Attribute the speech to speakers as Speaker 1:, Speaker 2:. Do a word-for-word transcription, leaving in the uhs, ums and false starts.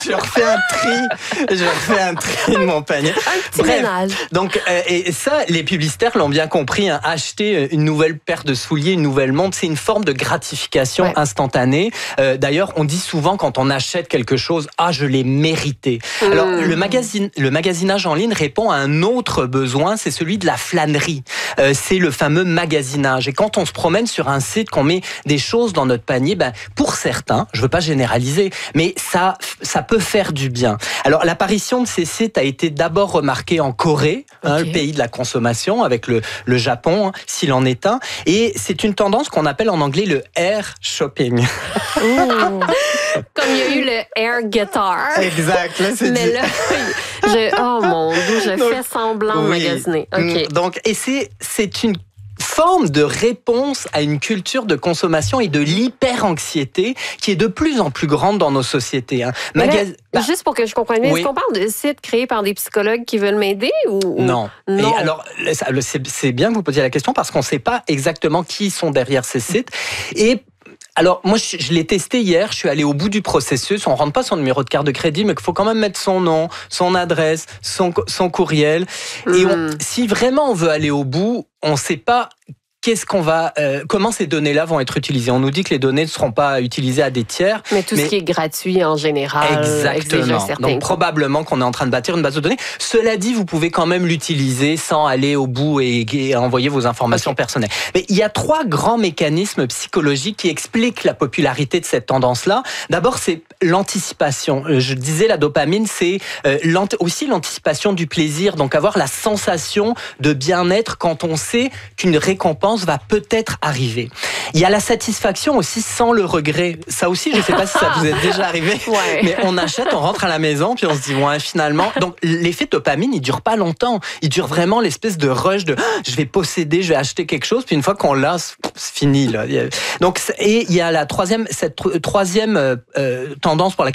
Speaker 1: Je refais un tri, je refais un tri de mon panier.
Speaker 2: Un petit
Speaker 1: Bref,
Speaker 2: ménage.
Speaker 1: donc euh, et ça, les publicitaires l'ont bien compris. Hein, acheter une nouvelle paire de souliers, une nouvelle montre, c'est une forme de gratification
Speaker 2: ouais.
Speaker 1: instantanée. Euh, d'ailleurs, on dit souvent quand on achète quelque chose, ah, je l'ai mérité. Mmh. Alors, le magazine, le magasinage en ligne répond à un autre besoin, c'est celui de la flânerie. Euh, c'est le fameux magasinage. Et quand on se promène sur un site, qu'on met des choses dans notre panier, ben pour certains, je veux pas généraliser, mais ça, ça peut faire du bien. Alors, l'apparition de ces sites a été d'abord remarquée en Corée, okay. hein, le pays de la consommation, avec le, le Japon, hein, s'il en est un. Et c'est une tendance qu'on appelle en anglais le air shopping.
Speaker 2: Comme il y a eu le air guitar.
Speaker 1: Exact. Là, c'est
Speaker 2: Mais
Speaker 1: dit.
Speaker 2: là, je, oh mon Dieu, je
Speaker 1: donc,
Speaker 2: fais semblant de
Speaker 1: oui.
Speaker 2: magasiner. Okay.
Speaker 1: Donc, et c'est, c'est une forme de réponse à une culture de consommation et de l'hyper-anxiété qui est de plus en plus grande dans nos sociétés. Hein.
Speaker 2: Magas... Là, bah, juste pour que je comprenne bien, oui. est-ce qu'on parle de sites créés par des psychologues qui veulent m'aider ou
Speaker 1: non.
Speaker 2: non.
Speaker 1: Et alors, c'est, c'est bien que vous posiez la question parce qu'on ne sait pas exactement qui sont derrière ces sites. Et alors, moi, je, je l'ai testé hier, je suis allé au bout du processus. On ne rentre pas son numéro de carte de crédit, mais il faut quand même mettre son nom, son adresse, son, son courriel. Mmh. Et on, si vraiment on veut aller au bout, on ne sait pas qu'est-ce qu'on va, euh, comment ces données-là vont être utilisées. On nous dit que les données ne seront pas utilisées à des tiers.
Speaker 2: Mais tout mais... ce qui est gratuit en général.
Speaker 1: Exactement. Donc, probablement qu'on est en train de bâtir une base de données. Cela dit, vous pouvez quand même l'utiliser sans aller au bout et, et envoyer vos informations okay. personnelles. Mais il y a trois grands mécanismes psychologiques qui expliquent la popularité de cette tendance-là. D'abord, c'est l'anticipation. Je disais, la dopamine, c'est euh, l'ant- aussi l'anticipation du plaisir. Donc, avoir la sensation de bien-être quand on sait qu'une récompense va peut-être arriver. Il y a la satisfaction aussi sans le regret. Ça aussi, je ne sais pas si ça vous est déjà arrivé,
Speaker 2: ouais.
Speaker 1: mais on achète, on rentre à la maison, puis on se dit, ouais, finalement... Donc, l'effet dopamine, il ne dure pas longtemps. Il dure vraiment l'espèce de rush de « je vais posséder, je vais acheter quelque chose », puis une fois qu'on l'a, c'est fini. Là. Donc, et il y a la troisième, cette troisième euh, tendance pour laquelle